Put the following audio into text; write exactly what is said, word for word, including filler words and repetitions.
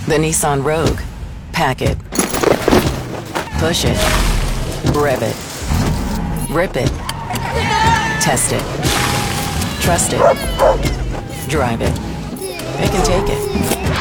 The Nissan Rogue. Pack it. Push it. Rev it. Rip it. Test it. Trust it. Drive it. It can take it.